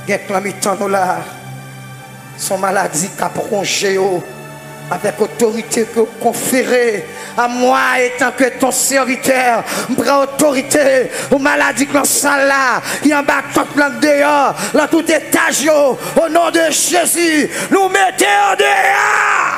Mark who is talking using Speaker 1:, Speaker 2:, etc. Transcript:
Speaker 1: Get la mi-temps nous là. Son maladie qu'a prongé avec autorité que conférée à moi étant que ton serviteur, prends autorité aux maladies que l'on sent là, qui en bas tout plan dehors, dans tout étage, au nom de Jésus, nous mettons en dehors.